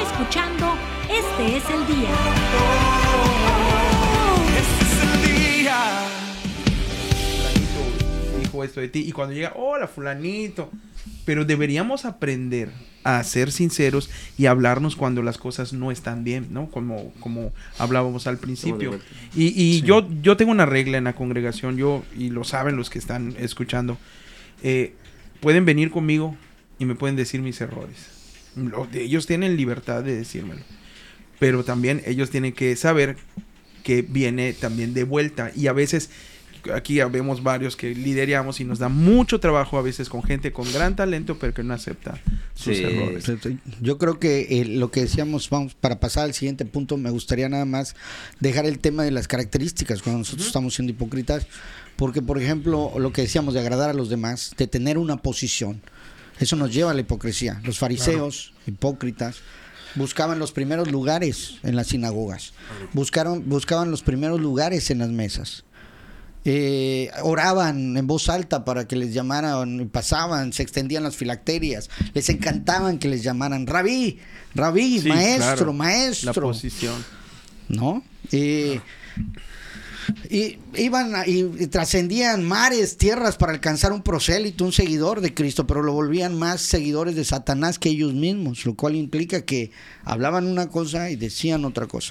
escuchando Este es el Día. Este es el día. Fulanito dijo esto de ti. Y cuando llega, hola, fulanito. Pero deberíamos aprender a ser sinceros y hablarnos cuando las cosas no están bien, ¿no? Como hablábamos al principio. Y Sí. yo tengo una regla en la congregación, y lo saben los que están escuchando. Pueden venir conmigo y me pueden decir mis errores. Ellos tienen libertad de decírmelo. Pero también ellos tienen que saber que viene también de vuelta. Y a veces, aquí vemos varios que lideramos y nos da mucho trabajo a veces con gente con gran talento, pero que no acepta sus errores. Yo creo que lo que decíamos, vamos, para pasar al siguiente punto, me gustaría nada más dejar el tema de las características cuando nosotros estamos siendo hipócritas. Porque, por ejemplo, lo que decíamos de agradar a los demás, de tener una posición, eso nos lleva a la hipocresía. Los fariseos, hipócritas, buscaban los primeros lugares en las sinagogas, buscaban los primeros lugares en las mesas, oraban en voz alta para que les llamaran, pasaban, se extendían las filacterias, les encantaban que les llamaran rabí, Sí, maestro, claro, la posición, ¿no? Y iban y trascendían mares, tierras para alcanzar un prosélito, un seguidor de Cristo, pero lo volvían más seguidores de Satanás que ellos mismos, lo cual implica que hablaban una cosa y decían otra cosa.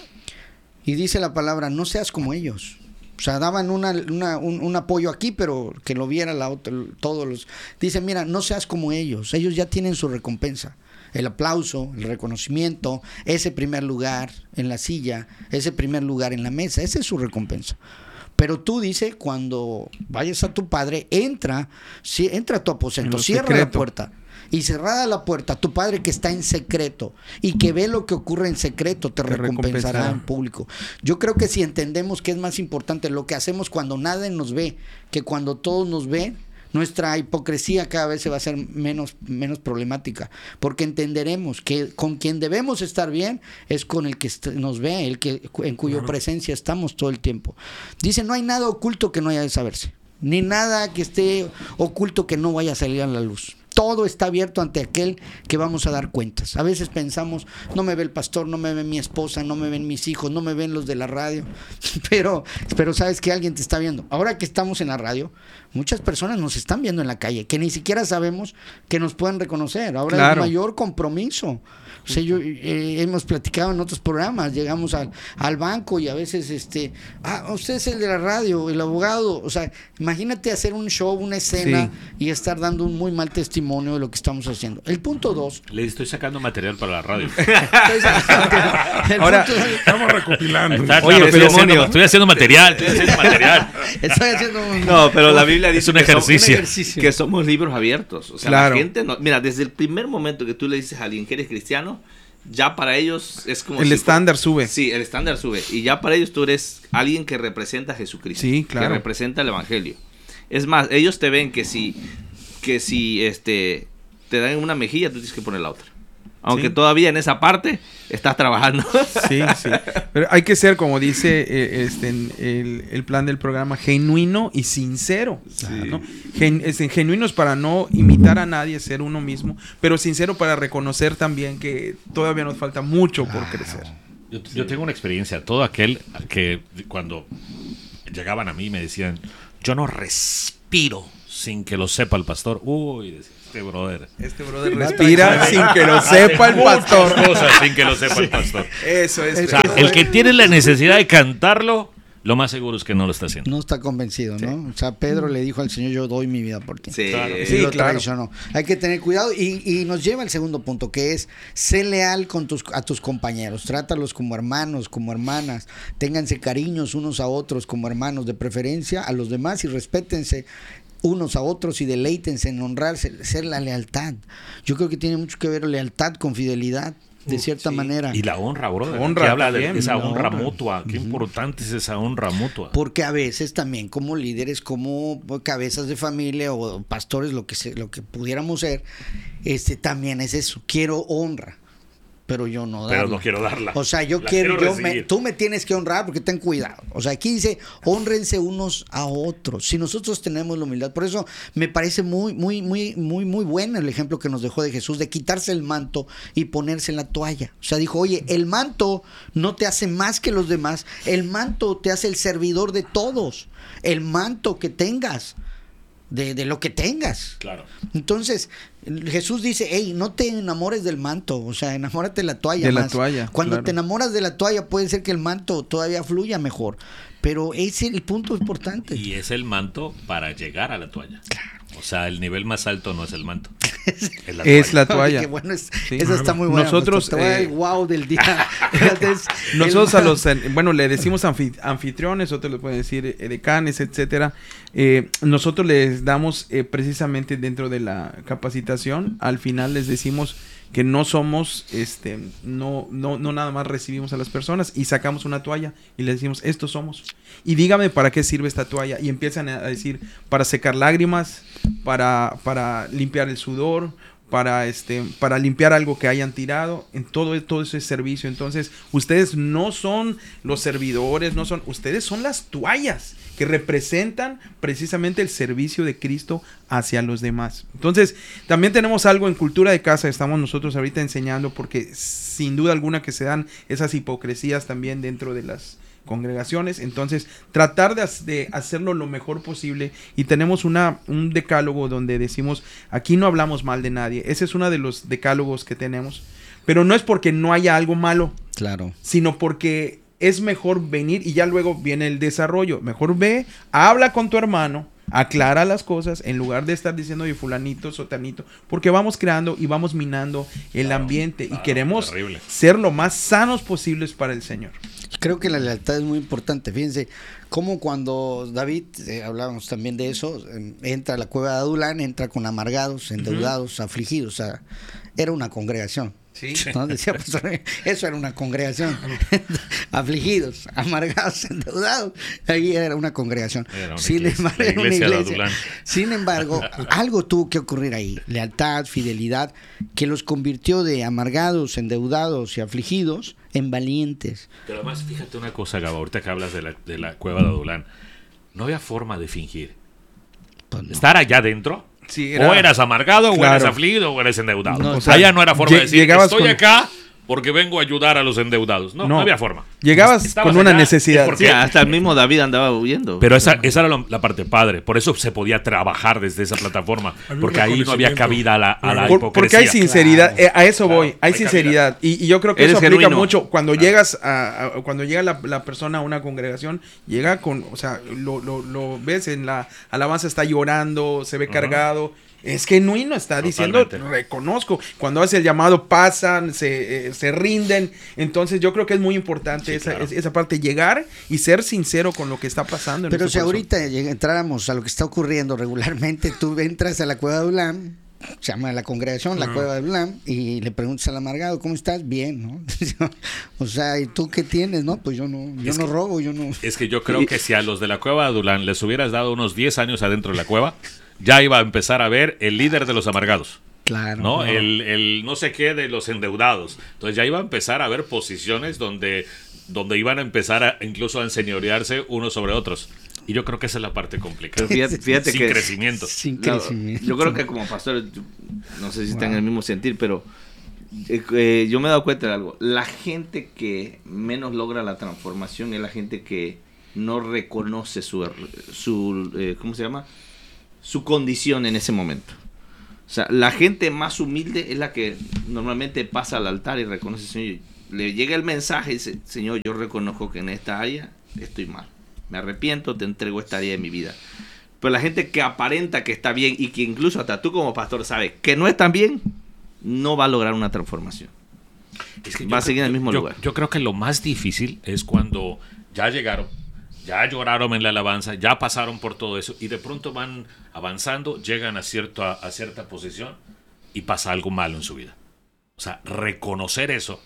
Y dice la palabra, no seas como ellos. O sea, daban un apoyo aquí, pero que lo viera la otra, todos los... Dice, mira, no seas como ellos ya tienen su recompensa. El aplauso, el reconocimiento, ese primer lugar en la silla, ese primer lugar en la mesa, esa es su recompensa. Pero tú, dice, cuando vayas a tu padre, entra a tu aposento, cierra la puerta. Y cerrada la puerta, tu padre que está en secreto y que ve lo que ocurre en secreto, te recompensará en público. Yo creo que si entendemos que es más importante lo que hacemos cuando nadie nos ve que cuando todos nos ven, nuestra hipocresía cada vez se va a hacer menos problemática, porque entenderemos que con quien debemos estar bien es con el que nos ve, en cuya presencia estamos todo el tiempo. Dice, no hay nada oculto que no haya de saberse, ni nada que esté oculto que no vaya a salir a la luz. Todo está abierto ante aquel que vamos a dar cuentas. A veces pensamos, no me ve el pastor, no me ve mi esposa, no me ven mis hijos, no me ven los de la radio, pero sabes que alguien te está viendo. Ahora que estamos en la radio, muchas personas nos están viendo en la calle, que ni siquiera sabemos que nos pueden reconocer. Ahora es mayor compromiso. O sea, hemos platicado en otros programas, llegamos al banco y a veces, usted es el de la radio, el abogado. O sea, imagínate hacer un show, una escena y estar dando un muy mal testimonio de lo que estamos haciendo. El punto 2. Le estoy sacando material para la radio. Ahora estamos recopilando. Oye, estoy haciendo material. Estoy haciendo No, pero la Biblia dice es un ejercicio. Que somos libros abiertos. O sea, claro. La gente no, mira, desde el primer momento que tú le dices a alguien que eres cristiano, ya para ellos es como el estándar sube. Sí, el estándar sube. Y ya para ellos tú eres alguien que representa a Jesucristo. Sí, claro. Que representa el evangelio. Es más, ellos te ven que si te dan una mejilla, tú tienes que poner la otra. Aunque todavía en esa parte estás trabajando. Sí. Pero hay que ser, como dice el plan del programa, genuino y sincero. ¿No? Genuinos para no imitar a nadie, ser uno mismo, pero sincero para reconocer también que todavía nos falta mucho por crecer. Yo tengo una experiencia. Todo aquel que cuando llegaban a mí me decían, yo no respiro sin que lo sepa el pastor. Uy, decía, Este brother respira sin que lo sepa el pastor. Cosas sin que lo sepa el pastor. Eso es. O sea, el que tiene la necesidad de cantarlo, lo más seguro es que no lo está haciendo. No está convencido, ¿no? O sea, Pedro le dijo al Señor, yo doy mi vida por ti. Sí, claro. Hay que tener cuidado y nos lleva al segundo punto, que es sé leal a tus compañeros. Trátalos como hermanos, como hermanas. Ténganse cariños unos a otros como hermanos, de preferencia a los demás, y respétense unos a otros y deleítense en honrarse, ser la lealtad. Yo creo que tiene mucho que ver lealtad con fidelidad, de cierta manera. Y la honra, brother. Honra, que habla también, de esa honra mutua. Qué importante es esa honra mutua. Porque a veces también como líderes, como cabezas de familia o pastores, lo que pudiéramos ser, también es eso. Quiero honra. pero yo no darla. Pero no quiero darla. O sea, yo La quiero, recibir. tú me tienes que honrar porque ten cuidado. O sea, aquí dice, hónrense unos a otros. Si nosotros tenemos la humildad, por eso me parece muy bueno el ejemplo que nos dejó de Jesús, de quitarse el manto y ponerse en la toalla. O sea, dijo, oye, el manto no te hace más que los demás, el manto te hace el servidor de todos. El manto que tengas, de lo que tengas. Claro. Entonces, Jesús dice, hey, no te enamores del manto, o sea, enamórate de la toalla. De más. la toalla, Cuando claro. te enamoras de la toalla, puede ser que el manto todavía fluya mejor. Pero ese es el punto importante. Y es el manto para llegar a la toalla. O sea, el nivel más alto no es el manto. Es la Es toalla. la toalla. Qué bueno, Sí. esa está muy buena. Nosotros, Te voy a dar el wow del día. Nosotros a los, bueno, le decimos anfitriones, otros le pueden decir decanes, etcétera. Nosotros les damos precisamente dentro de la capacitación, al final les decimos que no somos, no nada más recibimos a las personas y sacamos una toalla y les decimos, estos somos. Y dígame para qué sirve esta toalla. Y empiezan a decir, para secar lágrimas, para limpiar el sudor, para limpiar algo que hayan tirado, en todo ese servicio. Entonces, ustedes no son los servidores, ustedes son las toallas que representan precisamente el servicio de Cristo hacia los demás. Entonces, también tenemos algo en cultura de casa, estamos nosotros ahorita enseñando, porque sin duda alguna que se dan esas hipocresías también dentro de las congregaciones. Entonces, tratar de hacerlo lo mejor posible, y tenemos un decálogo donde decimos, aquí no hablamos mal de nadie. Ese es uno de los decálogos que tenemos, pero no es porque no haya algo malo, Claro. sino porque es mejor venir y ya luego viene el desarrollo. Mejor ve, habla con tu hermano, aclara las cosas en lugar de estar diciendo de fulanito, sotanito, porque vamos creando y vamos minando el ambiente y queremos terrible. ser lo más sanos posibles para el Señor. Creo que la lealtad es muy importante. Fíjense, como cuando David, hablábamos también de eso, entra a la cueva de Adulán, entra con amargados, endeudados, afligidos. O sea, era una congregación. Sí. ¿No? Decía, pastor, eso era una congregación. Afligidos, amargados, endeudados. Ahí era una congregación. Era una Sin iglesia, embargo, la era una iglesia de iglesia. Adulán. Sin embargo, algo tuvo que ocurrir ahí. Lealtad, fidelidad, que los convirtió de amargados, endeudados y afligidos en valientes. Pero además, fíjate una cosa, Gabo, ahorita que hablas de la cueva de Adulán. No había forma de fingir. Pues no. Estar allá adentro. Sí, O eras amargado, o Claro. eras afligido, o eres endeudado. No, O sea, allá no era forma de decir, llegabas estoy con- acá porque vengo a ayudar a los endeudados. No había forma. Llegabas Estabas con una allá, necesidad. es porque- Sí, hasta el mismo David andaba huyendo. Pero esa era la parte padre. Por eso se podía trabajar desde esa plataforma. Había un Porque ahí no había reconocimiento. cabida a la Porque hipocresía. hay sinceridad, a eso Claro, voy, hay hay sinceridad. Y yo creo que Eres eso aplica genuino. mucho. Cuando llegas cuando llega la persona a una congregación, llega con, o sea, lo ves en la alabanza, está llorando, se ve cargado. Es genuino, está diciendo, Totalmente. reconozco. Cuando hace el llamado, pasan, se rinden. Entonces yo creo que es muy importante Sí, claro. esa parte, llegar y ser sincero con lo que está pasando en Pero si nuestro corazón. ahorita entráramos a lo que está ocurriendo regularmente, tú entras a la cueva de Adulán, se llama la congregación, la cueva de Adulán, y le preguntas al amargado, ¿cómo estás? Bien, ¿no? O sea, ¿y tú qué tienes? No, pues yo no robo, yo no... Es que yo creo que si a los de la cueva de Adulán les hubieras dado unos 10 años adentro de la cueva, ya iba a empezar a ver el líder de los amargados. Claro. ¿No? El no sé qué de los endeudados. Entonces ya iba a empezar a ver posiciones donde iban a empezar incluso a enseñorearse unos sobre otros. Y yo creo que esa es la parte complicada. Pero fíjate Sin que crecimiento. Sin No, crecimiento. yo creo que como pastor, no sé si están en el mismo sentir, pero yo me he dado cuenta de algo. La gente que menos logra la transformación es la gente que no reconoce su ¿cómo se llama? Su condición en ese momento. O sea, la gente más humilde es la que normalmente pasa al altar y reconoce, Señor, le llega el mensaje y dice, Señor, yo reconozco que en esta área estoy mal. Me arrepiento, te entrego esta área de mi vida. Pero la gente que aparenta que está bien y que incluso hasta tú como pastor sabes que no está bien, no va a lograr una transformación. Es que Va a seguir en el mismo lugar. Yo creo que lo más difícil es cuando ya llegaron, ya lloraron en la alabanza, ya pasaron por todo eso y de pronto van avanzando, llegan a cierta posición y pasa algo malo en su vida. O sea, reconocer eso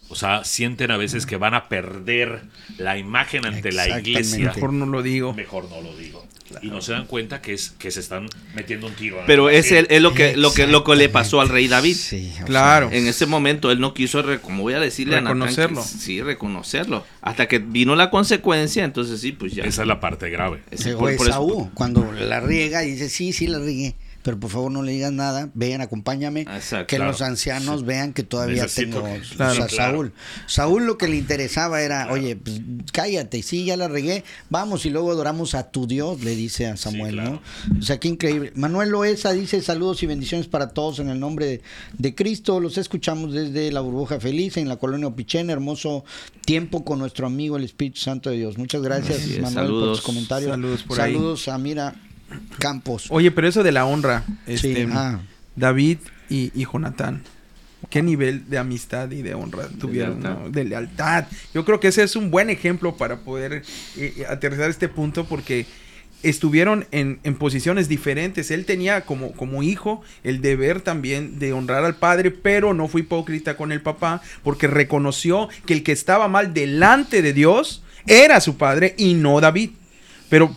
O sea, sienten a veces que van a perder la imagen ante la Exactamente. iglesia. Mejor no lo digo. Mejor no lo digo. Y no se dan cuenta que se están metiendo un tiro. Pero es lo que le Exactamente. pasó al rey David. Sí, o Claro. En ese momento él no quiso, como voy a decirle Reconocerlo. a Natán, sí, reconocerlo. Hasta que vino la consecuencia, entonces sí, pues ya. Esa es la parte grave. Ese- O por eso- Esaú, cuando la riega y dice, sí la regué, pero por favor no le digas nada, vean, acompáñame, Exacto, que claro. los ancianos vean que todavía Necesito tengo... que- o Claro. sea, Sí, claro. Saúl lo que le interesaba era, oye, pues, cállate, sí, ya la regué, vamos y luego adoramos a tu Dios, le dice a Samuel, claro. ¿no? O sea, qué increíble. Manuel Loesa dice, saludos y bendiciones para todos en el nombre de Cristo, los escuchamos desde la Burbuja Feliz en la colonia Opichén, hermoso tiempo con nuestro amigo el Espíritu Santo de Dios. Muchas gracias, Así es, Manuel, saludos. por tus comentarios. Saludos por ahí. Saludos a Mira Campos. Oye, pero eso de la honra, Sí, David y Jonatán, ¿qué nivel de amistad y de honra tuvieron? lealtad. ¿No? De lealtad. Yo creo que ese es un buen ejemplo para poder aterrizar este punto, porque estuvieron en posiciones diferentes. Él tenía como hijo el deber también de honrar al padre, pero no fue hipócrita con el papá, porque reconoció que el que estaba mal delante de Dios era su padre y no David. Pero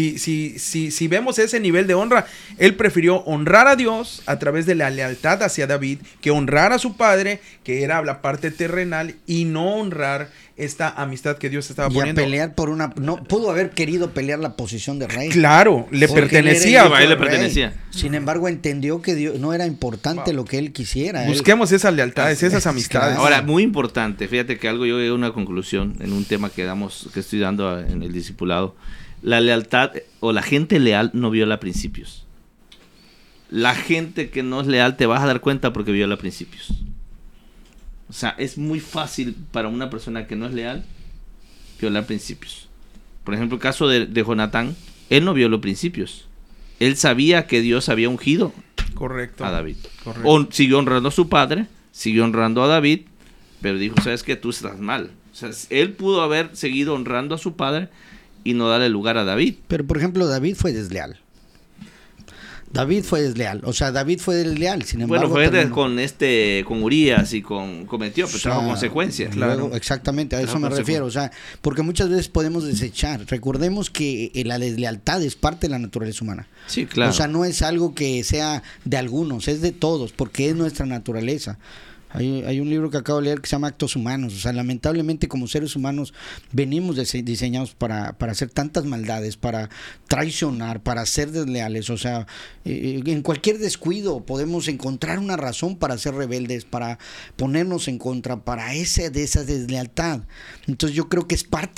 si vemos ese nivel de honra, él prefirió honrar a Dios a través de la lealtad hacia David, que honrar a su padre, que era la parte terrenal, y no honrar esta amistad que Dios estaba Y a poniendo. pelear por una... No, pudo haber querido pelear la posición de rey. Claro, le Porque pertenecía. él era el hijo a él le del rey. pertenecía. Sin embargo, entendió que Dios no era importante lo que él quisiera. Él- Busquemos esas lealtades, esas amistades. Claro. Ahora, muy importante, fíjate que yo llegué a una conclusión en un tema que estoy dando en el discipulado. La lealtad o la gente leal no viola principios. La gente que no es leal te vas a dar cuenta porque viola principios. O sea, es muy fácil para una persona que no es leal violar principios. Por ejemplo, el caso de Jonatán, él no violó principios. Él sabía que Dios había ungido Correcto. a David. Correcto. Siguió honrando a su padre, siguió honrando a David, pero dijo, sabes que tú estás mal. O sea, él pudo haber seguido honrando a su padre y no darle lugar a David. Pero, por ejemplo, David fue desleal. O sea, David fue desleal. Sin embargo, Bueno, fue también- con Urias y cometió, pero trajo consecuencias. Luego, exactamente, a eso me refiero. O sea, porque muchas veces podemos desechar. Recordemos que la deslealtad es parte de la naturaleza humana. Sí, claro. O sea, no es algo que sea de algunos, es de todos, porque es nuestra naturaleza. Hay un libro que acabo de leer que se llama Actos Humanos. O sea, lamentablemente como seres humanos venimos diseñados para hacer tantas maldades, para traicionar, para ser desleales. O sea, en cualquier descuido podemos encontrar una razón para ser rebeldes, para ponernos en contra, de esa deslealtad. Entonces yo creo que es parte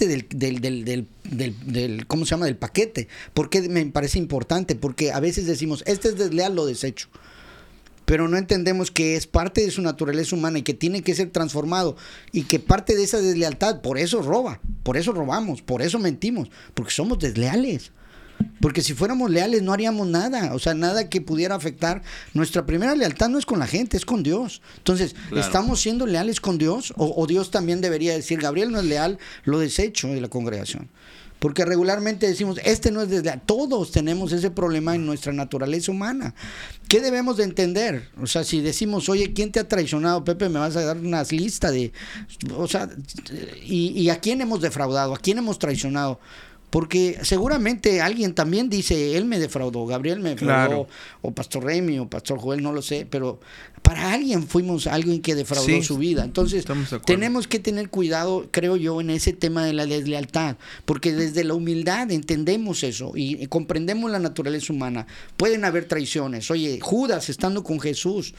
del ¿cómo se llama? Del paquete. Porque me parece importante, porque a veces decimos, este es desleal, lo desecho. Pero no entendemos que es parte de su naturaleza humana y que tiene que ser transformado, y que parte de esa deslealtad, por eso roba, por eso robamos, por eso mentimos, porque somos desleales. Porque si fuéramos leales no haríamos nada, o sea, nada que pudiera afectar. Nuestra primera lealtad no es con la gente, es con Dios. Entonces, Claro. ¿estamos siendo leales con Dios? ¿O Dios también debería decir, Gabriel no es leal, lo desecho de la congregación? Porque regularmente decimos, este no es desleal. Todos tenemos ese problema en nuestra naturaleza humana. ¿Qué debemos de entender? O sea, si decimos, oye, ¿quién te ha traicionado? Pepe, me vas a dar una lista de... O sea, ¿y a quién hemos defraudado? ¿A quién hemos traicionado? Porque seguramente alguien también dice, él me defraudó, Gabriel me defraudó, Claro. o Pastor Remy, o Pastor Joel, no lo sé, pero para alguien fuimos alguien que defraudó Sí, su vida. Entonces, estamos de acuerdo. tenemos que tener cuidado, creo yo, en ese tema de la deslealtad, porque desde la humildad entendemos eso y comprendemos la naturaleza humana. Pueden haber traiciones. Oye, Judas estando con Jesús,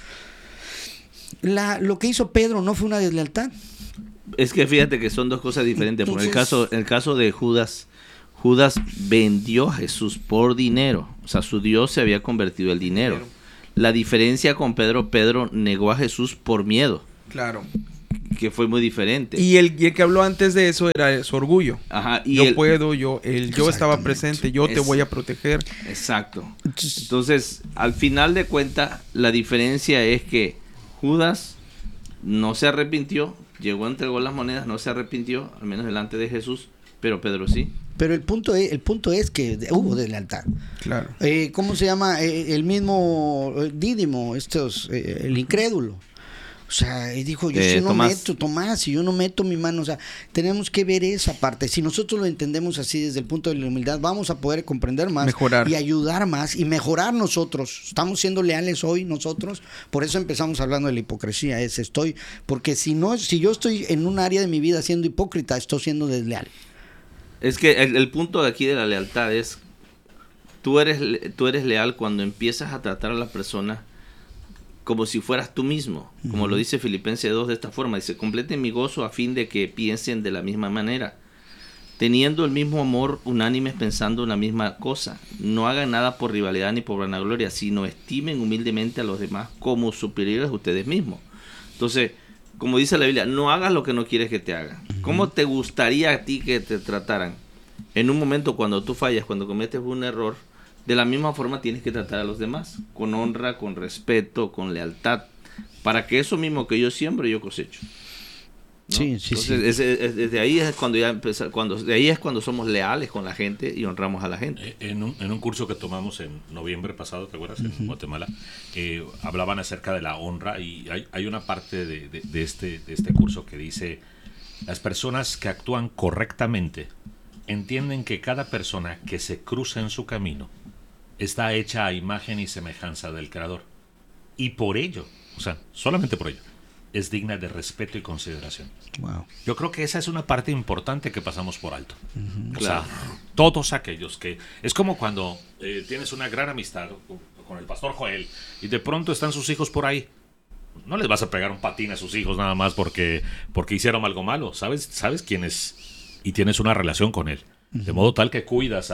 lo que hizo Pedro no fue una deslealtad. Es que fíjate que son dos cosas diferentes. Por Entonces- el caso de Judas vendió a Jesús por dinero. O sea, su Dios se había convertido en dinero. La diferencia con Pedro negó a Jesús por miedo, Claro. que fue muy diferente. Y el que habló antes de eso era su orgullo. Ajá, y Yo él- puedo, yo estaba presente, yo te Es- voy a proteger. Exacto. Entonces, al final de cuentas, la diferencia es que Judas no se arrepintió, llegó, entregó las monedas, no se arrepintió, al menos delante de Jesús, pero Pedro sí. Pero el punto es que hubo deslealtad. Claro. ¿Cómo se llama? El mismo Dídimo, el incrédulo. O sea, y dijo, yo si no meto, Tomás, si yo no meto mi mano, o sea, tenemos que ver esa parte. Si nosotros lo entendemos así desde el punto de la humildad, vamos a poder comprender más, mejorar y ayudar más y mejorar nosotros. Estamos siendo leales hoy nosotros, por eso empezamos hablando de la hipocresía, porque si yo estoy en un área de mi vida siendo hipócrita, estoy siendo desleal. Es que el punto de aquí de la lealtad es, tú eres leal cuando empiezas a tratar a la persona como si fueras tú mismo, como lo dice Filipenses 2 de esta forma, dice, completen mi gozo a fin de que piensen de la misma manera, teniendo el mismo amor, unánimes, pensando en la misma cosa, no hagan nada por rivalidad ni por vanagloria, sino estimen humildemente a los demás como superiores a ustedes mismos. Entonces, como dice la Biblia, no hagas lo que no quieres que te hagan. ¿Cómo te gustaría a ti que te trataran? En un momento cuando tú fallas, cuando cometes un error, de la misma forma tienes que tratar a los demás, con honra, con respeto, con lealtad, para que eso mismo que yo siembro, yo cosecho, ¿no? Sí. Entonces, desde ahí es cuando de ahí es cuando somos leales con la gente y honramos a la gente. En un curso que tomamos en noviembre pasado, ¿te acuerdas? En Guatemala, hablaban acerca de la honra, y hay una parte de este curso que dice, las personas que actúan correctamente entienden que cada persona que se cruza en su camino está hecha a imagen y semejanza del Creador. Y por ello, o sea, solamente por ello, es digna de respeto y consideración. Wow. Yo creo que esa es una parte importante que pasamos por alto. O Claro. sea, todos aquellos que... Es como cuando tienes una gran amistad con el pastor Joel y de pronto están sus hijos por ahí. No les vas a pegar un patín a sus hijos nada más porque hicieron algo malo. ¿Sabes quién es? Y tienes una relación con él. De modo tal que cuidas,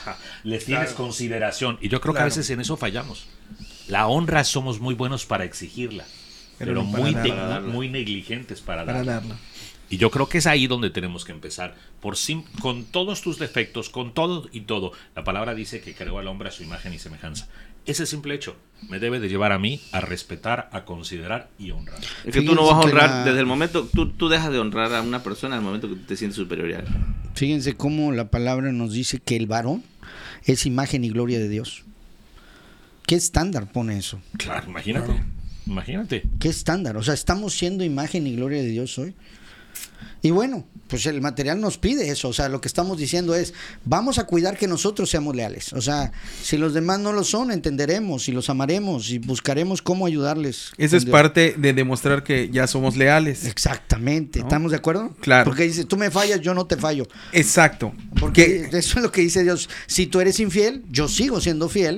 le tienes consideración. Y yo creo que a veces en eso fallamos. La honra somos muy buenos para exigirla, pero muy negligentes para darla. Y yo creo que es ahí donde tenemos que empezar. Con todos tus defectos, con todo y todo. La palabra dice que creó al hombre a su imagen y semejanza. Ese simple hecho me debe de llevar a mí a respetar, a considerar y honrar. Es que tú no vas a honrar desde el momento, tú dejas de honrar a una persona al momento que te sientes superior a él. Fíjense cómo la palabra nos dice que el varón es imagen y gloria de Dios. ¿Qué estándar pone eso? Claro, imagínate. ¿Qué estándar? O sea, estamos siendo imagen y gloria de Dios hoy. Y bueno, pues el material nos pide eso. O sea, lo que estamos diciendo es, vamos a cuidar que nosotros seamos leales. O sea, si los demás no lo son, entenderemos y los amaremos y buscaremos cómo ayudarles. Esa es parte de demostrar que ya somos leales. Exactamente. ¿No? ¿Estamos de acuerdo? Claro. Porque dice, tú me fallas, yo no te fallo. Exacto. Porque eso es lo que dice Dios. Si tú eres infiel, yo sigo siendo fiel.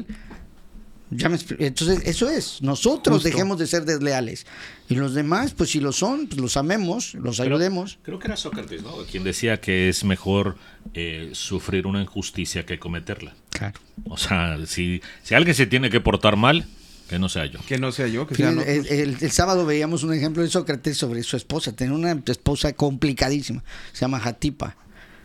Entonces, eso es. Nosotros Justo. dejemos de ser desleales. Y los demás, pues si lo son, pues los amemos, los ayudemos. Creo que era Sócrates, ¿no? Quien decía que es mejor sufrir una injusticia que cometerla. Claro. O sea, si alguien se tiene que portar mal, que no sea yo. Que no sea yo, que sea Fíjense, nosotros. el sábado veíamos un ejemplo de Sócrates sobre su esposa. Tenía una esposa complicadísima. Se llama Jaripa.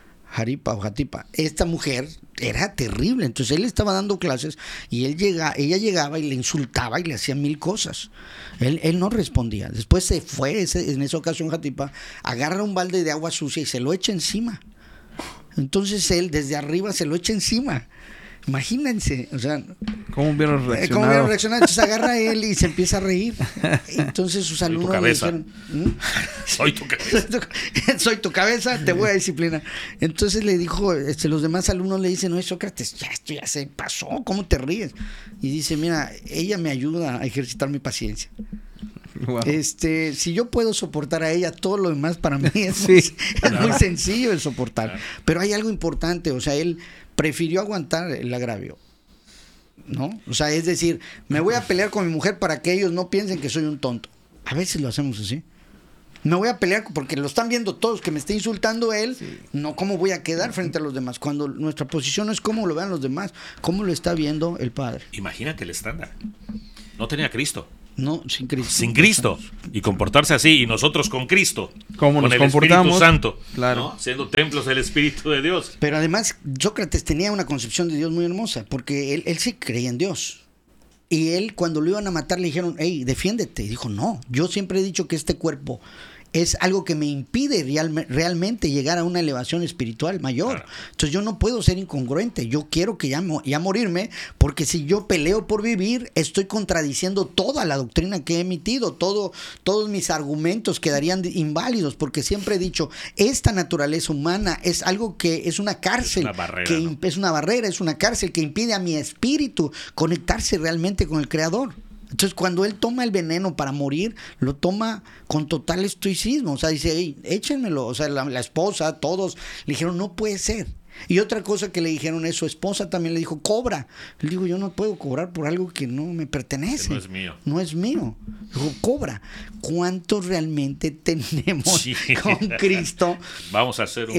Esta mujer era terrible. Entonces él estaba dando clases y ella llegaba y le insultaba y le hacía mil cosas. Él no respondía. Después se fue, en esa ocasión Jaripa agarra un balde de agua sucia y se lo echa encima. Entonces él desde arriba se lo echa encima. Imagínense, o sea, ¿Cómo hubieran reaccionado? Entonces agarra él y se empieza a reír. Entonces sus alumnos le dijeron, Soy tu cabeza. soy tu cabeza, te voy a disciplinar. Entonces le dijo, los demás alumnos le dicen, no, Sócrates, ya esto ya se pasó, ¿cómo te ríes? Y dice, mira, ella me ayuda a ejercitar mi paciencia. Wow. Si yo puedo soportar a ella, todo lo demás para mí es, Sí, es muy sencillo de soportar. Claro. Pero hay algo importante, o sea, él prefirió aguantar el agravio, ¿no? O sea, es decir, me voy a pelear con mi mujer para que ellos no piensen que soy un tonto. A veces lo hacemos así. Me voy a pelear porque lo están viendo todos, que me está insultando él, no cómo voy a quedar frente a los demás. Cuando nuestra posición no es cómo lo vean los demás, cómo lo está viendo el Padre. Imagínate el estándar. No tenía Cristo. No, sin Cristo. Sin Cristo. Y comportarse así. Y nosotros con Cristo. ¿Cómo con nos el comportamos? Espíritu Santo. Claro. ¿No? Siendo templos del Espíritu de Dios. Pero además, Sócrates tenía una concepción de Dios muy hermosa, porque él sí creía en Dios. Y él, cuando lo iban a matar, le dijeron, hey, defiéndete. Y dijo, no, yo siempre he dicho que este cuerpo es algo que me impide realmente llegar a una elevación espiritual mayor. Claro. Entonces yo no puedo ser incongruente. Yo quiero que ya morirme, porque si yo peleo por vivir, estoy contradiciendo toda la doctrina que he emitido. Todos mis argumentos quedarían inválidos, porque siempre he dicho, esta naturaleza humana es algo que es una cárcel. Es una barrera, que ¿no? es una barrera, es una cárcel que impide a mi espíritu conectarse realmente con el Creador. Entonces, cuando él toma el veneno para morir, lo toma con total estoicismo. O sea, dice, hey, échenmelo. O sea, la esposa, todos le dijeron, no puede ser. Y otra cosa que le dijeron es, su esposa también le dijo, cobra. Le digo, yo no puedo cobrar por algo que no me pertenece. Que no es mío. No es mío. Dijo, cobra. ¿Cuánto realmente tenemos Sí. con Cristo? Vamos a hacer un...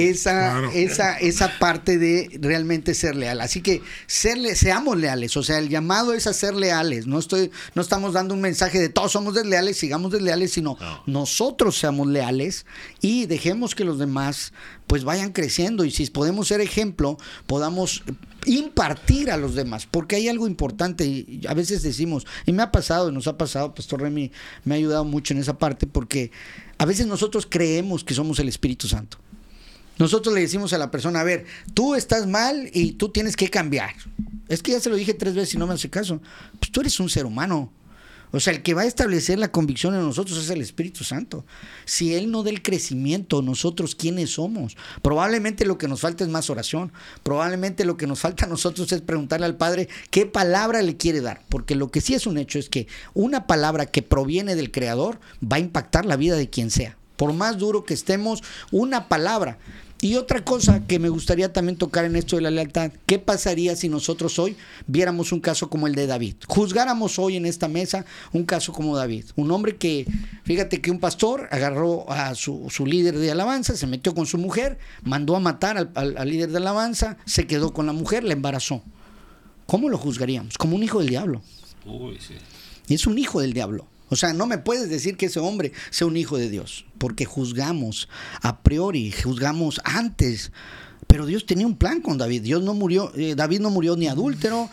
Esa parte de realmente ser leal. Así que seamos leales. O sea, el llamado es a ser leales. No estamos dando un mensaje de todos somos desleales, sigamos desleales, sino nosotros seamos leales y dejemos que los demás pues vayan creciendo, y si podemos ser ejemplo, podamos impartir a los demás, porque hay algo importante, y a veces decimos, y me ha pasado, y nos ha pasado, Pastor Remy me ha ayudado mucho en esa parte, porque a veces nosotros creemos que somos el Espíritu Santo. Nosotros le decimos a la persona, a ver, tú estás mal y tú tienes que cambiar. Es que ya se lo dije 3 veces y no me hace caso. Pues tú eres un ser humano. O sea, el que va a establecer la convicción en nosotros es el Espíritu Santo. Si Él no da el crecimiento, nosotros, ¿quiénes somos? Probablemente lo que nos falta es más oración. Probablemente lo que nos falta a nosotros es preguntarle al Padre qué palabra le quiere dar. Porque lo que sí es un hecho es que una palabra que proviene del Creador va a impactar la vida de quien sea. Por más duro que estemos, una palabra. Y otra cosa que me gustaría también tocar en esto de la lealtad, ¿qué pasaría si nosotros hoy viéramos un caso como el de David? Juzgáramos hoy en esta mesa un caso como David, un hombre que, fíjate que un pastor agarró a su líder de alabanza, se metió con su mujer, mandó a matar al líder de alabanza, se quedó con la mujer, la embarazó. ¿Cómo lo juzgaríamos? Como un hijo del diablo. Uy, sí. Es un hijo del diablo. O sea, no me puedes decir que ese hombre sea un hijo de Dios, porque juzgamos a priori, juzgamos antes. Pero Dios tenía un plan con David. David no murió ni adúltero,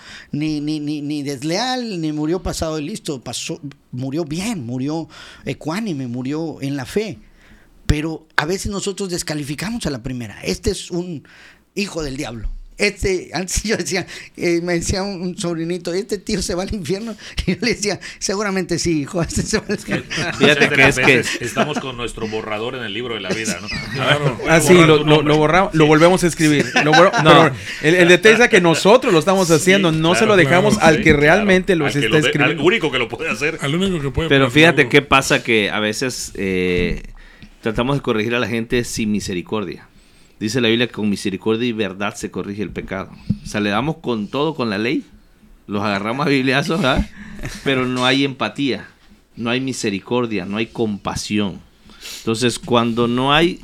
ni desleal, ni murió pasado de listo. Murió bien, murió ecuánime, murió en la fe. Pero a veces nosotros descalificamos a la primera. Este es un hijo del diablo. Antes yo decía, me decía un sobrinito, este tío se va al infierno. Y yo le decía, seguramente sí, hijo, se va al infierno. Fíjate que estamos con nuestro borrador en el libro de la vida, ¿no? Claro. Así lo borramos, lo volvemos a escribir. Pero el detalle es que nosotros lo estamos haciendo, no se lo dejamos al que realmente los está escribiendo. Al único que lo puede hacer. Al único que puede. Pero fíjate qué pasa, que a veces tratamos de corregir a la gente sin misericordia. Dice la Biblia que con misericordia y verdad se corrige el pecado. O sea, le damos con todo, con la ley, los agarramos a bibliazos, ¿verdad? Pero no hay empatía, no hay misericordia, no hay compasión. Entonces, cuando no hay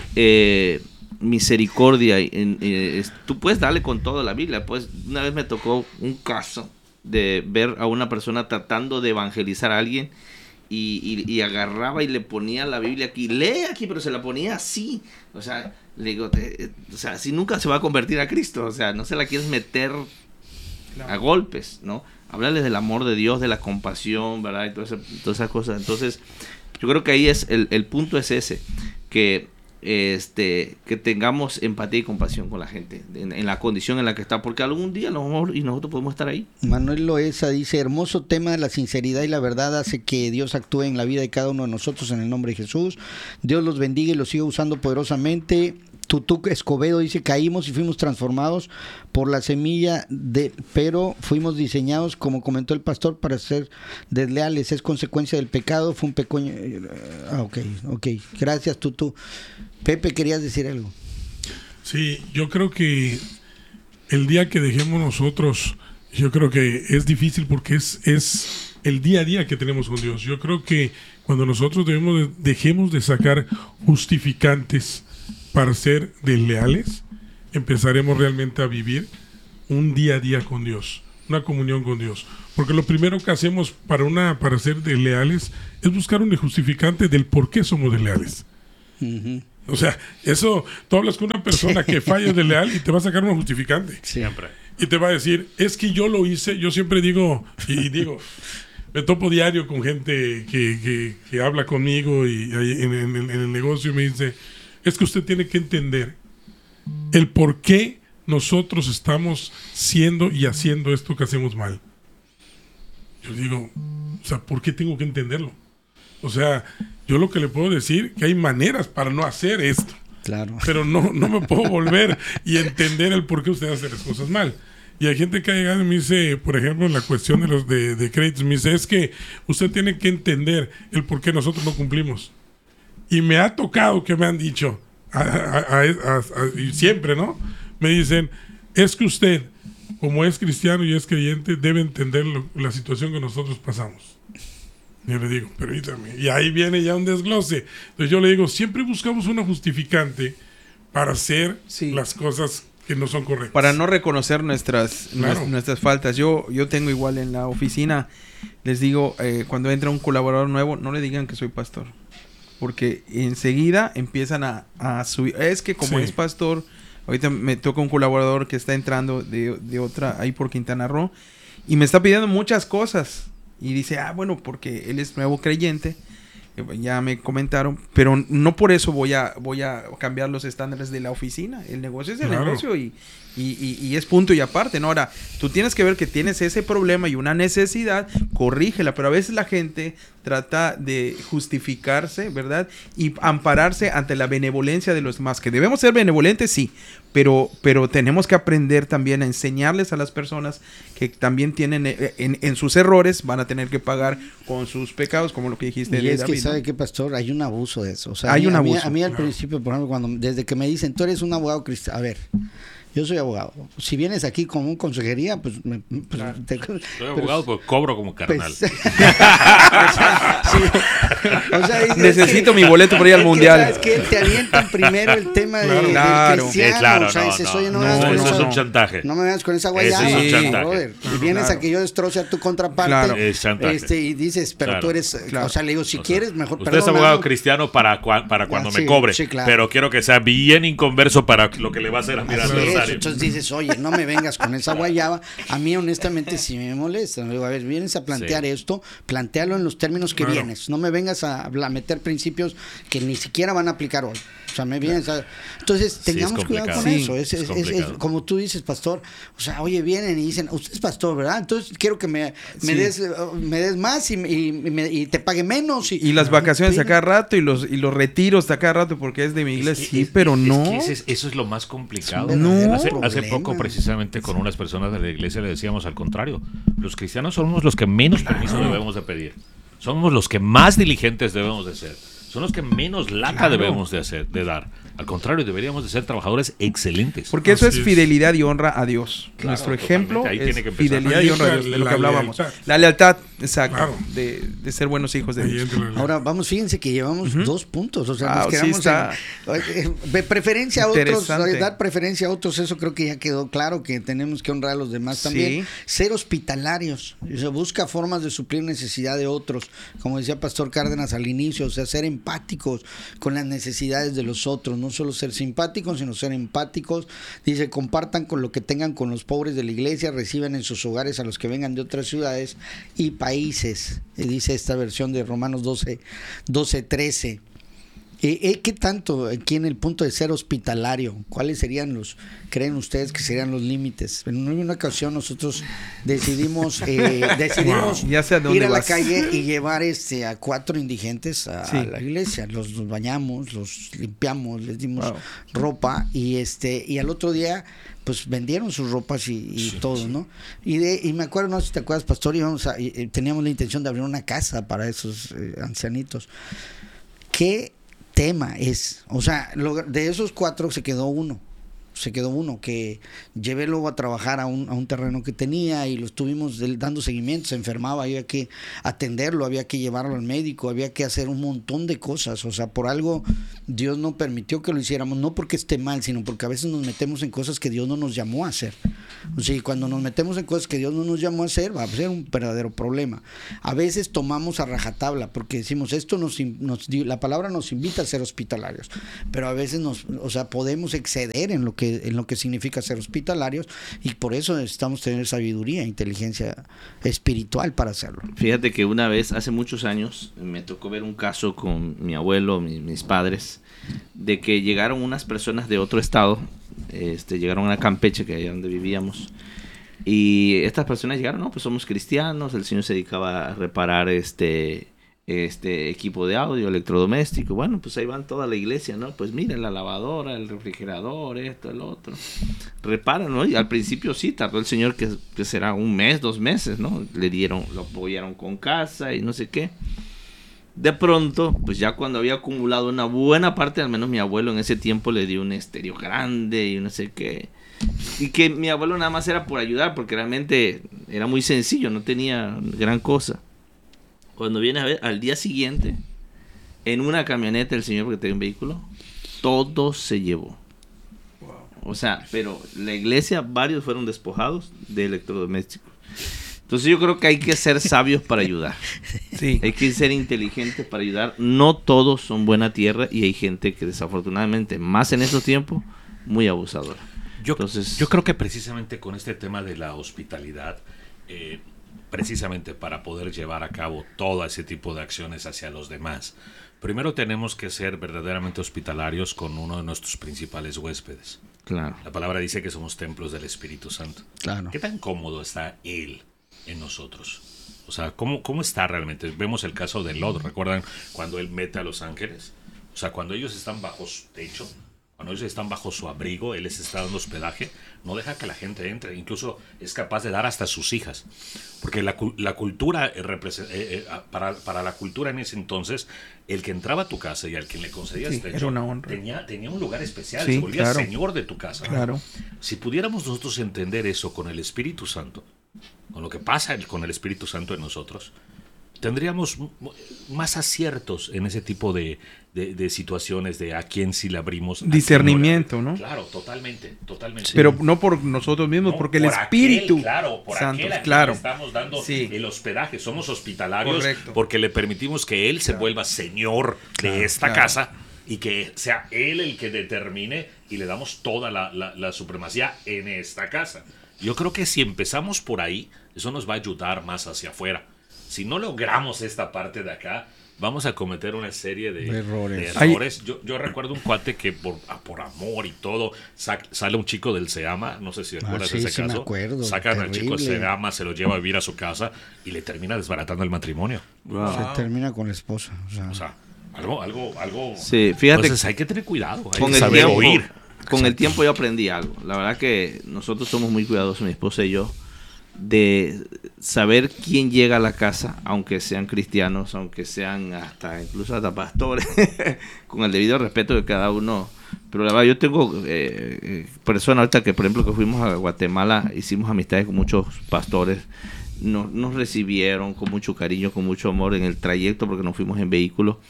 misericordia, tú puedes darle con todo a la Biblia. Pues una vez me tocó un caso de ver a una persona tratando de evangelizar a alguien y agarraba y le ponía la Biblia aquí, lee aquí, pero se la ponía así. O sea, le digo, así nunca se va a convertir a Cristo. O sea, no se la quieres meter a golpes, ¿no? Háblales del amor de Dios, de la compasión, ¿verdad? Y todas esas cosas. Entonces, yo creo que ahí es el punto es ese, que tengamos empatía y compasión con la gente en la condición en la que está, porque algún día a lo mejor y nosotros podemos estar ahí. Manuel Loesa dice, hermoso tema, la sinceridad y la verdad hace que Dios actúe en la vida de cada uno de nosotros en el nombre de Jesús. Dios los bendiga y los siga usando poderosamente. Tutuc Escobedo dice, caímos y fuimos transformados por la semilla, pero fuimos diseñados, como comentó el pastor, para ser desleales. Es consecuencia del pecado, fue un pequeño... Ok. Gracias, Tutu. Pepe, ¿querías decir algo? Sí, yo creo que el día que dejemos nosotros, yo creo que es difícil porque es el día a día que tenemos con Dios. Yo creo que cuando nosotros dejemos de sacar justificantes para ser desleales, empezaremos realmente a vivir un día a día con Dios, una comunión con Dios. Porque lo primero que hacemos para ser desleales es buscar un justificante del por qué somos desleales. Uh-huh. O sea, eso, tú hablas con una persona que falla desleal y te va a sacar un justificante. Siempre. Y te va a decir, es que yo lo hice. Yo siempre digo, me topo diario con gente que habla conmigo y ahí en el negocio me dice, es que usted tiene que entender el por qué nosotros estamos siendo y haciendo esto que hacemos mal. Yo digo, o sea, ¿por qué tengo que entenderlo? O sea, yo lo que le puedo decir que hay maneras para no hacer esto. Claro. Pero no me puedo volver y entender el por qué usted hace las cosas mal. Y hay gente que ha llegado y me dice, por ejemplo, en la cuestión de los de créditos, me dice, es que usted tiene que entender el por qué nosotros no cumplimos. Y me ha tocado que me han dicho, y siempre, ¿no? Me dicen, es que usted, como es cristiano y es creyente, debe entender la situación que nosotros pasamos. Y yo le digo, permítame. Y ahí viene ya un desglose. Entonces yo le digo, siempre buscamos una justificante para hacer las cosas que no son correctas. Para no reconocer nuestras faltas. Yo tengo igual en la oficina, les digo, cuando entra un colaborador nuevo, no le digan que soy pastor. Porque enseguida empiezan a subir. Es que como es pastor, ahorita me toca un colaborador que está entrando de otra, ahí por Quintana Roo, y me está pidiendo muchas cosas. Y dice, bueno, porque él es nuevo creyente, ya me comentaron, pero no por eso voy a cambiar los estándares de la oficina. El negocio es el negocio y es punto y aparte, ¿no? Ahora, tú tienes que ver que tienes ese problema y una necesidad, corrígela, pero a veces la gente trata de justificarse, ¿verdad? Y ampararse ante la benevolencia de los demás, que debemos ser benevolentes, sí, pero tenemos que aprender también a enseñarles a las personas que también tienen en sus errores, van a tener que pagar con sus pecados, como lo que dijiste. Y es David, que, ¿sabe ¿no? qué, pastor? Hay un abuso de eso. O sea, hay un abuso. A mí al principio, por ejemplo, desde que me dicen, tú eres un abogado cristiano, a ver, yo soy abogado. Si vienes aquí como un consejería, pues... soy abogado, pues cobro como carnal. Necesito mi boleto para ir al mundial. Es que te avientan primero el tema del cristiano. Eso es un chantaje. No me vengas con esa guayaba, brother. Y vienes a que yo destroce a tu contraparte. Es chantaje. Y dices, pero tú eres... O sea, le digo, si quieres, mejor... Usted es abogado cristiano para cuando me cobre. Pero quiero que sea bien inconverso para lo que le va a hacer a mi adversario. Entonces dices, oye, no me vengas con esa guayaba. A mí honestamente sí me molesta. Me digo, a ver, vienes a plantear esto, plantealo en los términos que vienes. No me vengas a meter principios que ni siquiera van a aplicar hoy. O sea, me vienes a... Entonces, tengamos cuidado con eso. Es como tú dices, pastor. O sea, oye, vienen y dicen, usted es pastor, ¿verdad? Entonces quiero que me des más y te pague menos. Y las vacaciones a cada rato y los retiros a cada rato porque es de mi iglesia. Pero no. Eso es lo más complicado. Hace poco, precisamente, con unas personas de la iglesia le decíamos al contrario. Los cristianos somos los que menos permiso debemos de pedir. Somos los que más diligentes debemos de ser. Son los que menos lata debemos de dar. Al contrario, deberíamos de ser trabajadores excelentes. Porque eso es fidelidad y honra a Dios. Nuestro ejemplo es fidelidad y honra a Dios, de lo que hablábamos. La lealtad, exacto, de ser buenos hijos de Dios. Ahora, fíjense que llevamos 2 puntos. O sea, nos quedamos en preferencia a otros, dar preferencia a otros, eso creo que ya quedó claro, que tenemos que honrar a los demás también. Ser hospitalarios. Se busca formas de suplir necesidad de otros. Como decía Pastor Cárdenas al inicio, o sea, ser empáticos con las necesidades de los otros, no solo ser simpáticos, sino ser empáticos. Dice, compartan con lo que tengan con los pobres de la iglesia, reciban en sus hogares a los que vengan de otras ciudades y países. Dice esta versión de Romanos 12:13. ¿Qué tanto aquí en el punto de ser hospitalario? ¿Cuáles serían creen ustedes que serían los límites? En una ocasión nosotros decidimos ir a la calle y llevar a 4 indigentes a la iglesia. Los bañamos, los limpiamos, les dimos ropa y al otro día pues vendieron sus ropas y todo, ¿no? Y me acuerdo, no sé si te acuerdas, pastor, teníamos la intención de abrir una casa para esos ancianitos. ¿Qué tema es? O sea, de esos 4 se quedó uno que llevé luego a trabajar a un terreno que tenía y lo estuvimos dando seguimiento, se enfermaba, había que atenderlo, había que llevarlo al médico, había que hacer un montón de cosas, o sea, por algo Dios no permitió que lo hiciéramos, no porque esté mal, sino porque a veces nos metemos en cosas que Dios no nos llamó a hacer. O sea, y cuando nos metemos en cosas que Dios no nos llamó a hacer, va a ser un verdadero problema. A veces tomamos a rajatabla porque decimos, esto la palabra nos invita a ser hospitalarios, pero a veces podemos exceder en lo que significa ser hospitalarios, y por eso necesitamos tener sabiduría, inteligencia espiritual para hacerlo. Fíjate que una vez, hace muchos años, me tocó ver un caso con mi abuelo, mis padres, de que llegaron unas personas de otro estado, llegaron a Campeche, que allá donde vivíamos, y estas personas llegaron, no, pues somos cristianos, el señor se dedicaba a reparar equipo de audio, electrodoméstico. Bueno, pues ahí van toda la iglesia, ¿no? Pues miren, la lavadora, el refrigerador, esto, el otro. Reparan, ¿no? Y al principio sí, tardó el señor que será 1 mes, 2 meses, ¿no? Lo apoyaron con casa y no sé qué. De pronto, pues ya cuando había acumulado una buena parte, al menos mi abuelo en ese tiempo le dio un estéreo grande y no sé qué. Y que mi abuelo nada más era por ayudar, porque realmente era muy sencillo, no tenía gran cosa. Cuando viene a ver, al día siguiente, en una camioneta el señor, porque tenía un vehículo, todo se llevó. O sea, pero la iglesia, varios fueron despojados de electrodomésticos. Entonces yo creo que hay que ser sabios para ayudar. Sí. Hay que ser inteligentes para ayudar. No todos son buena tierra y hay gente que desafortunadamente, más en estos tiempos, muy abusadora. Yo creo que precisamente con este tema de la hospitalidad, precisamente para poder llevar a cabo todo ese tipo de acciones hacia los demás, primero tenemos que ser verdaderamente hospitalarios con uno de nuestros principales huéspedes. Claro. La palabra dice que somos templos del Espíritu Santo. Claro. ¿Qué tan cómodo está Él en nosotros? O sea, ¿cómo está realmente? Vemos el caso de Lot, ¿recuerdan cuando Él mete a los ángeles? O sea, cuando ellos están bajo su techo, cuando ellos están bajo su abrigo, Él les está dando hospedaje, no deja que la gente entre, incluso es capaz de dar hasta sus hijas, porque la cultura, para la cultura en ese entonces, el que entraba a tu casa y al que le concedías techo, era una honra. tenía un lugar especial, Sí, se volvía claro. señor de tu casa. Claro. Si pudiéramos nosotros entender eso con el Espíritu Santo, con lo que pasa con el Espíritu Santo en nosotros, tendríamos más aciertos en ese tipo de situaciones de a quién sí le abrimos. Discernimiento, ¿no? Claro, totalmente. Pero no por nosotros mismos, No, porque el por Espíritu por Santo, aquel a quien claro. le estamos dando Sí. el hospedaje. Somos hospitalarios. Correcto. Porque le permitimos que Él se vuelva señor de esta claro. casa y que sea Él el que determine y le damos toda la supremacía en esta casa. Yo creo que si empezamos por ahí, eso nos va a ayudar más hacia afuera. Si no logramos esta parte de acá, vamos a cometer una serie de errores. Yo recuerdo un cuate que por amor y todo sale un chico del Seama, no sé si recuerdas ese sí, caso. me acuerdo, Sacan al chico del terrible. Seama, se lo lleva a vivir a su casa y le termina desbaratando el matrimonio. Se termina con la esposa. O sea, algo. Sí, fíjate. Entonces hay que tener cuidado, hay Con que el saber tiempo, oír. Con el tiempo yo aprendí algo. La verdad que nosotros somos muy cuidadosos, mi esposa y yo, de saber quién llega a la casa, aunque sean cristianos, aunque sean incluso hasta pastores, con el debido respeto de cada uno. Pero la verdad, yo tengo personas ahorita que, por ejemplo, que fuimos a Guatemala, hicimos amistades con muchos pastores, nos recibieron con mucho cariño, con mucho amor en el trayecto, porque nos fuimos en vehículo.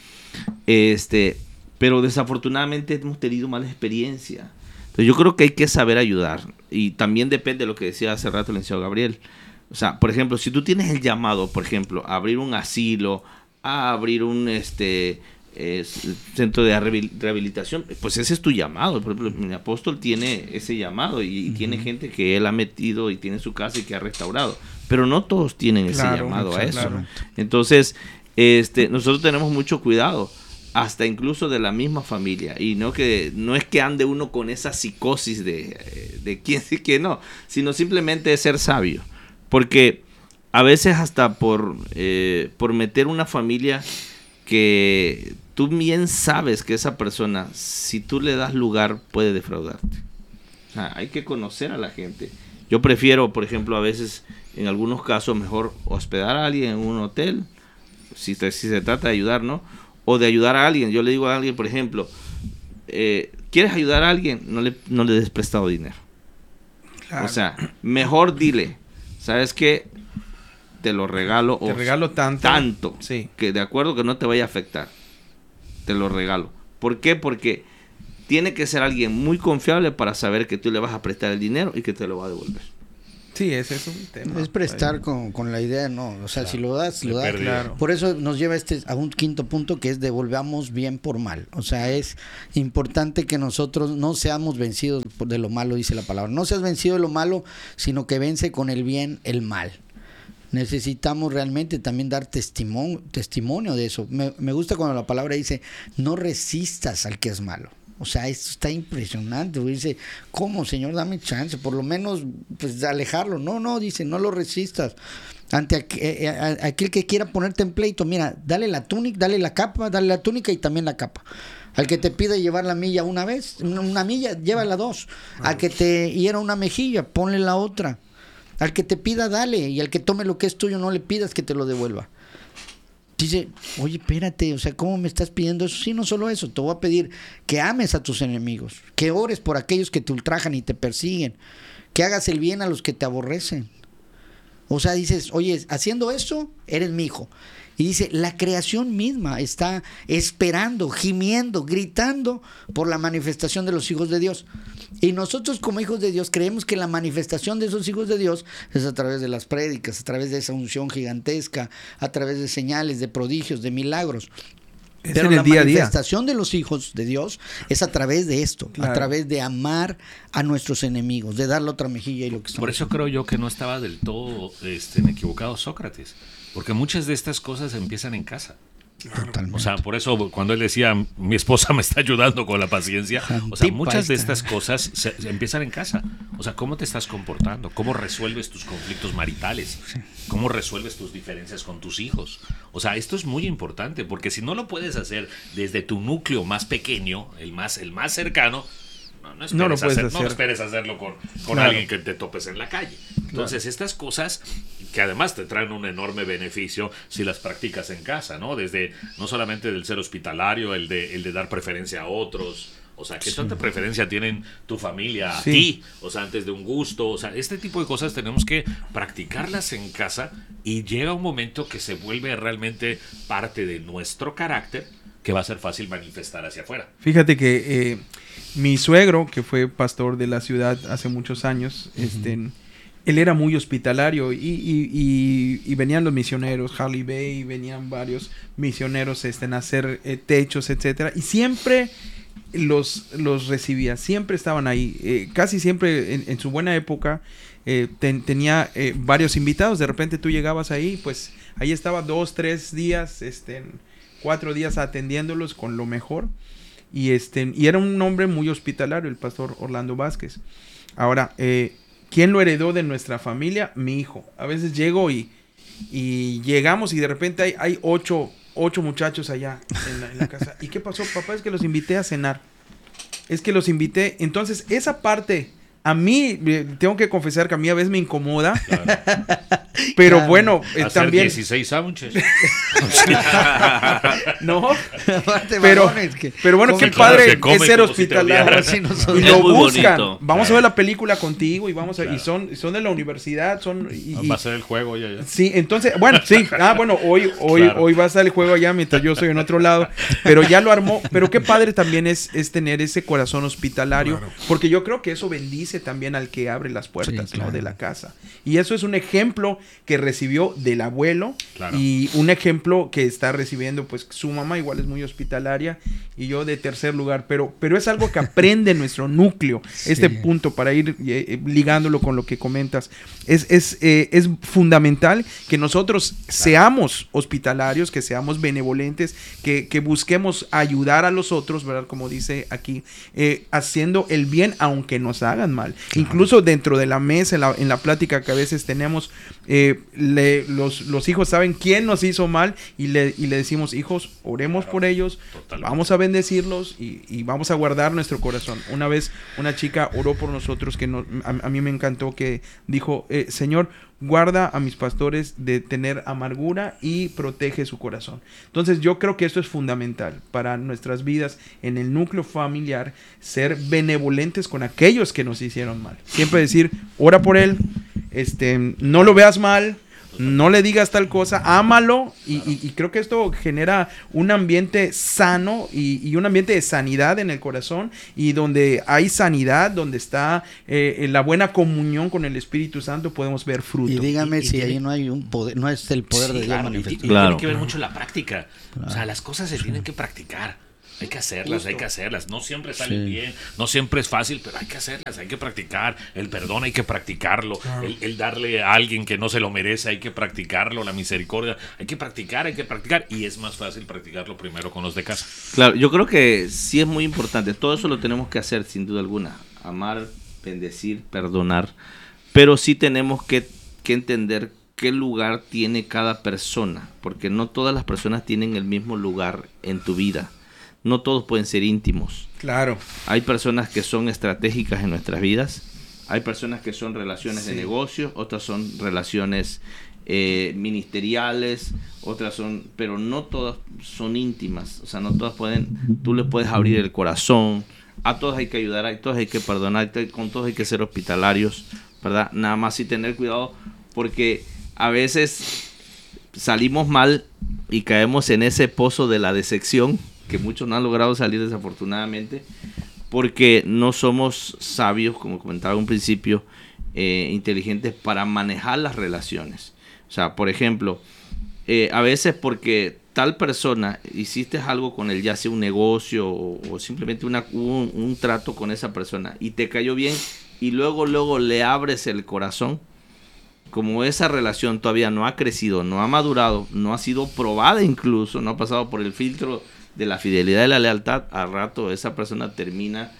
Pero desafortunadamente hemos tenido malas experiencias. Entonces yo creo que hay que saber ayudar. Y también depende de lo que decía hace rato el licenciado Gabriel. O sea, por ejemplo, si tú tienes el llamado, por ejemplo, a abrir un asilo, a abrir un centro de rehabilitación, pues ese es tu llamado. Por ejemplo, mi apóstol tiene ese llamado y tiene gente que él ha metido y tiene su casa y que ha restaurado. Pero no todos tienen ese llamado a eso. Claro. Entonces, nosotros tenemos mucho cuidado, hasta incluso de la misma familia, y no es que ande uno con esa psicosis de quién sí que no, sino simplemente es ser sabio, porque a veces hasta por meter una familia que tú bien sabes que esa persona, si tú le das lugar, puede defraudarte. O sea, hay que conocer a la gente. Yo prefiero, por ejemplo, a veces, en algunos casos, mejor hospedar a alguien en un hotel, si se trata de ayudar, ¿no? O de ayudar a alguien. Yo le digo a alguien, por ejemplo, ¿quieres ayudar a alguien? No le des prestado dinero. Claro. O sea, mejor dile, ¿sabes qué? Te lo regalo. Te regalo tanto. Tanto. Sí. Que de acuerdo que no te vaya a afectar. Te lo regalo. ¿Por qué? Porque tiene que ser alguien muy confiable para saber que tú le vas a prestar el dinero y que te lo va a devolver. Sí, ese es un tema. Es prestar con la idea, no. O sea, si lo das, lo das. Claro. Por eso nos lleva a un quinto punto, que es devolvamos bien por mal. O sea, es importante que nosotros no seamos vencidos de lo malo, dice la palabra. No seas vencido de lo malo, sino que vence con el bien el mal. Necesitamos realmente también dar testimonio de eso. Me gusta cuando la palabra dice, no resistas al que es malo. O sea, esto está impresionante. Dice, ¿cómo, Señor? Dame chance, por lo menos pues alejarlo. No, dice, no lo resistas. Ante aquel que quiera ponerte en pleito, mira, dale la túnica, dale la capa, dale la túnica y también la capa. Al que te pida llevar la milla una milla, llévala dos. Al que te hiera una mejilla, ponle la otra. Al que te pida, dale. Y al que tome lo que es tuyo, no le pidas que te lo devuelva. Dice, oye, espérate, o sea, ¿cómo me estás pidiendo eso? Sí, no solo eso, te voy a pedir que ames a tus enemigos, que ores por aquellos que te ultrajan y te persiguen, que hagas el bien a los que te aborrecen. O sea, dices, oye, haciendo eso, eres mi hijo. Y dice, la creación misma está esperando, gimiendo, gritando por la manifestación de los hijos de Dios. Y nosotros como hijos de Dios creemos que la manifestación de esos hijos de Dios es a través de las prédicas, a través de esa unción gigantesca, a través de señales, de prodigios, de milagros. Es Pero en el la día a día. manifestación de los hijos de Dios es a través de esto, Claro. a través de amar a nuestros enemigos, de dar la otra mejilla y lo que son. Por eso creo yo que no estaba del todo equivocado Sócrates, porque muchas de estas cosas empiezan en casa. Totalmente. O sea, por eso cuando él decía, mi esposa me está ayudando con la paciencia, o sea, Tipa muchas de esta. estas cosas se empiezan en casa. O sea, ¿cómo te estás comportando? ¿Cómo resuelves tus conflictos maritales? ¿Cómo resuelves tus diferencias con tus hijos? O sea, esto es muy importante, porque si no lo puedes hacer desde tu núcleo más pequeño, el más cercano, no lo puedes hacer. No esperes hacerlo con Claro. alguien que te topes en la calle. Entonces, estas cosas que además te traen un enorme beneficio si las practicas en casa, ¿no? Desde, no solamente del ser hospitalario, el de dar preferencia a otros. O sea, ¿qué tanta preferencia tienen tu familia a Sí. ti? O sea, antes de un gusto. O sea, este tipo de cosas tenemos que practicarlas en casa y llega un momento que se vuelve realmente parte de nuestro carácter, que va a ser fácil manifestar hacia afuera. Fíjate que mi suegro, que fue pastor de la ciudad hace muchos años, él era muy hospitalario y venían los misioneros, Harley Bay, venían varios misioneros a hacer techos, etcétera, y siempre los recibía, siempre estaban ahí, casi siempre en su buena época tenía varios invitados. De repente tú llegabas ahí, pues ahí estaba 2, 3 días, 4 días atendiéndolos con lo mejor. Y era un hombre muy hospitalario, el pastor Orlando Vázquez. Ahora, ¿quién lo heredó de nuestra familia? Mi hijo. A veces llego y llegamos y de repente hay 8 muchachos allá en la casa. ¿Y qué pasó, papá? Es que los invité a cenar. Es que los invité. Entonces, esa parte, a mí, tengo que confesar que a mí a veces me incomoda. Claro. Pero Claro. bueno, Hacer también... 16 sándwiches. No, Aparte, pero varones que bueno, qué comen claro, padre que comen es ser como si te hospitalario. odiaran. Sí, nosotros. Y Es lo muy buscan. bonito. Vamos Claro. a ver la película contigo y Claro. y son de la universidad, Va a ser el juego ya. sí, entonces, bueno, sí. Hoy Claro. hoy va a estar el juego allá mientras yo estoy en otro lado, pero ya lo armó. Pero qué padre también es tener ese corazón hospitalario, Claro. porque yo creo que eso bendice también al que abre las puertas, Sí, claro. ¿no? De la casa. Y eso es un ejemplo que recibió del abuelo. Claro. Y un ejemplo que está recibiendo, pues su mamá igual es muy hospitalaria y yo de tercer lugar, pero es algo que aprende nuestro núcleo, Sí. este punto, para ir ligándolo con lo que comentas. Es fundamental que nosotros seamos hospitalarios, que seamos benevolentes, que busquemos ayudar a los otros, ¿verdad? Como dice aquí, haciendo el bien aunque nos hagan mal. Incluso dentro de la mesa, en la plática que a veces tenemos, los hijos saben quién nos hizo mal y le decimos, hijos, oremos por ellos, Totalmente. vamos a bendecirlos y vamos a guardar nuestro corazón. Una vez una chica oró por nosotros que a mí me encantó, que dijo, Señor, guarda a mis pastores de tener amargura y protege su corazón. Entonces yo creo que esto es fundamental para nuestras vidas en el núcleo familiar, ser benevolentes con aquellos que nos hicieron mal. Siempre decir, ora por él, no lo veas mal, no le digas tal cosa, ámalo, y creo que esto genera un ambiente sano y un ambiente de sanidad en el corazón, y donde hay sanidad, donde está la buena comunión con el Espíritu Santo, podemos ver fruto. Y dígame si tiene- ahí no hay un poder, no es el poder de Dios Claro, y manifestado. Claro. tiene que ver mucho la práctica. O sea, las cosas se tienen que practicar. Hay que hacerlas. No siempre salen Sí. bien, no siempre es fácil, pero hay que hacerlas, hay que practicar. El perdón hay que practicarlo. Claro. El darle a alguien que no se lo merece, hay que practicarlo. La misericordia, hay que practicar. Y es más fácil practicarlo primero con los de casa. Claro, yo creo que sí es muy importante. Todo eso lo tenemos que hacer sin duda alguna. Amar, bendecir, perdonar. Pero sí tenemos que entender qué lugar tiene cada persona. Porque no todas las personas tienen el mismo lugar en tu vida. No todos pueden ser íntimos. Claro. Hay personas que son estratégicas en nuestras vidas. Hay personas que son relaciones de negocios. Otras son relaciones ministeriales. Otras son... Pero no todas son íntimas. O sea, no todas pueden... Tú les puedes abrir el corazón. A todos hay que ayudar. A todos hay que perdonar. Con todos hay que ser hospitalarios, ¿verdad? Nada más sí tener cuidado. Porque a veces salimos mal y caemos en ese pozo de la decepción, que muchos no han logrado salir desafortunadamente, porque no somos sabios, como comentaba en un principio, inteligentes para manejar las relaciones. O sea, por ejemplo, a veces porque tal persona, hiciste algo con él, ya sea un negocio o simplemente un trato con esa persona, y te cayó bien, y luego le abres el corazón. Como esa relación todavía no ha crecido, no ha madurado, no ha sido probada incluso, no ha pasado por el filtro de la fidelidad y la lealtad, al rato esa persona termina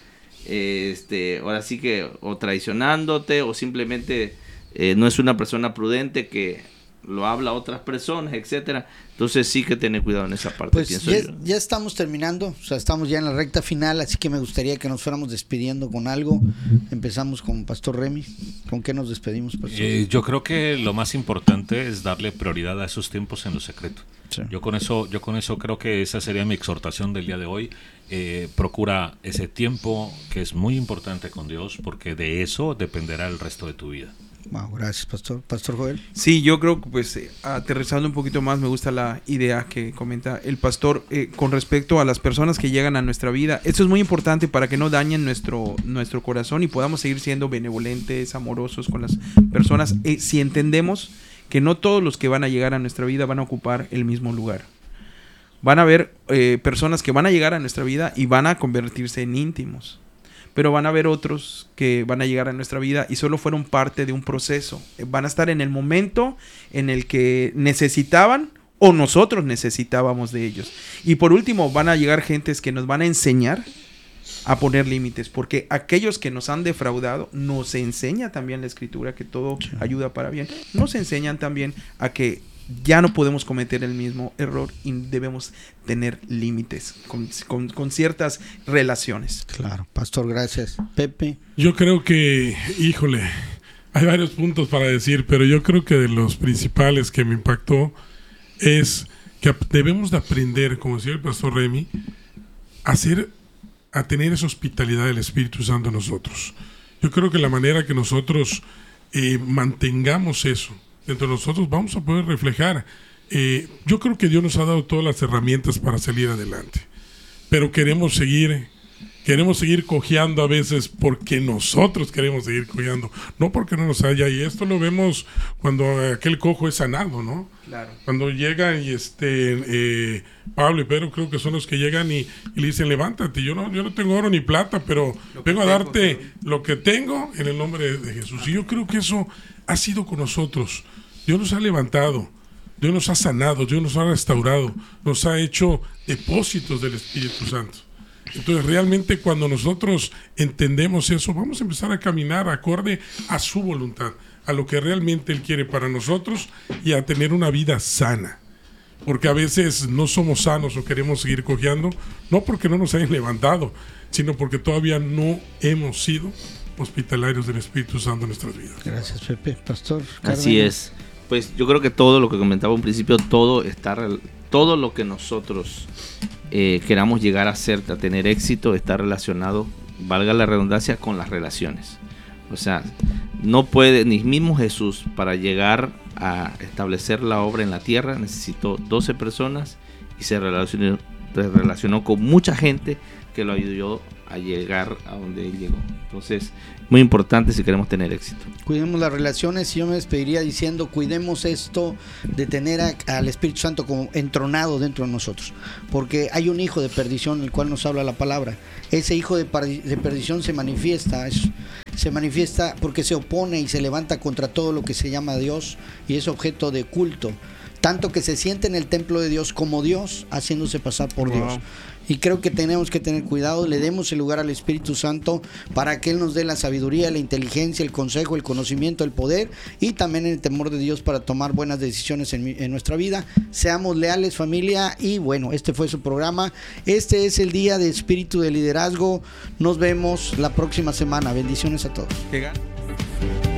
ahora sí que o traicionándote, o simplemente no es una persona prudente que lo habla a otras personas, etcétera. Entonces sí que tener cuidado en esa parte, Pues pienso ya, yo. ya estamos terminando, o sea, estamos ya en la recta final, así que me gustaría que nos fuéramos despidiendo con algo. Empezamos con Pastor Remy. ¿Con qué nos despedimos, Pastor? Yo creo que lo más importante es darle prioridad a esos tiempos en lo secreto. Sí. Yo con eso creo que esa sería mi exhortación del día de hoy. Procura ese tiempo que es muy importante con Dios, porque de eso dependerá el resto de tu vida. Wow, gracias, Pastor. Pastor Joel. Sí, yo creo que pues aterrizando un poquito más, me gusta la idea que comenta el pastor con respecto a las personas que llegan a nuestra vida. Esto es muy importante para que no dañen nuestro corazón y podamos seguir siendo benevolentes, amorosos con las personas, si entendemos que no todos los que van a llegar a nuestra vida van a ocupar el mismo lugar. Van a haber personas que van a llegar a nuestra vida y van a convertirse en íntimos. Pero van a haber otros que van a llegar a nuestra vida y solo fueron parte de un proceso. Van a estar en el momento en el que necesitaban o nosotros necesitábamos de ellos. Y por último, van a llegar gentes que nos van a enseñar a poner límites, porque aquellos que nos han defraudado, nos enseña también la Escritura que todo ayuda para bien. Nos enseñan también a que ya no podemos cometer el mismo error y debemos tener límites con ciertas relaciones. Claro, Pastor, gracias. Pepe. Yo creo que, híjole, hay varios puntos para decir, pero yo creo que de los principales que me impactó es que debemos de aprender, como decía el Pastor Remy, a tener esa hospitalidad del Espíritu Santo en nosotros. Yo creo que la manera que nosotros mantengamos eso dentro de nosotros, vamos a poder reflejar. Yo creo que Dios nos ha dado todas las herramientas para salir adelante, pero queremos seguir cojeando a veces porque nosotros queremos seguir cojeando, no porque no nos haya. Y esto lo vemos cuando aquel cojo es sanado, ¿no? Claro. Cuando llegan y Pablo y Pedro creo que son los que llegan y le dicen: levántate, yo no tengo oro ni plata, pero vengo a darte lo que tengo en el nombre de Jesús. Y yo creo que eso ha sido con nosotros. Dios nos ha levantado, Dios nos ha sanado, Dios nos ha restaurado, nos ha hecho depósitos del Espíritu Santo. Entonces realmente cuando nosotros entendemos eso, vamos a empezar a caminar acorde a su voluntad, a lo que realmente Él quiere para nosotros, y a tener una vida sana. Porque a veces no somos sanos o queremos seguir cojeando, no porque no nos hayan levantado, sino porque todavía no hemos sido hospitalarios del Espíritu Santo en nuestras vidas. Gracias, Pepe. Pastor Así Cárdenas. es. Pues yo creo que todo lo que comentaba un principio, todo lo que nosotros queramos llegar a ser, a tener éxito, está relacionado, valga la redundancia, con las relaciones. O sea, no puede, ni mismo Jesús, para llegar a establecer la obra en la tierra necesitó 12 personas y se relacionó con mucha gente que lo ayudó a llegar a donde él llegó. Entonces, muy importante si queremos tener éxito. Cuidemos las relaciones, y yo me despediría diciendo, cuidemos esto de tener al Espíritu Santo como entronado dentro de nosotros, porque hay un hijo de perdición, el cual nos habla la palabra. Ese hijo de perdición se manifiesta porque se opone y se levanta contra todo lo que se llama Dios y es objeto de culto, tanto que se siente en el templo de Dios como Dios, haciéndose pasar por Dios. Y creo que tenemos que tener cuidado, le demos el lugar al Espíritu Santo para que Él nos dé la sabiduría, la inteligencia, el consejo, el conocimiento, el poder y también el temor de Dios para tomar buenas decisiones en nuestra vida. Seamos leales, familia, y bueno, este fue su programa. Este es el día de Espíritu de Liderazgo. Nos vemos la próxima semana. Bendiciones a todos.